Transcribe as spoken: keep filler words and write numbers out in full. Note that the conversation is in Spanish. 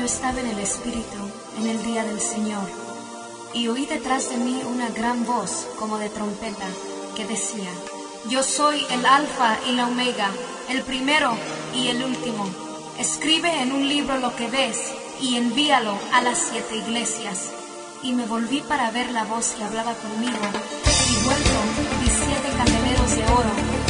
estaba en el Espíritu en el día del Señor, y oí detrás de mí una gran voz como de trompeta que decía: Yo soy el Alfa y la Omega, el primero y el último. Escribe en un libro lo que ves y envíalo a las siete iglesias. Y me volví para ver la voz que hablaba conmigo, y vuelto vi siete candeleros de oro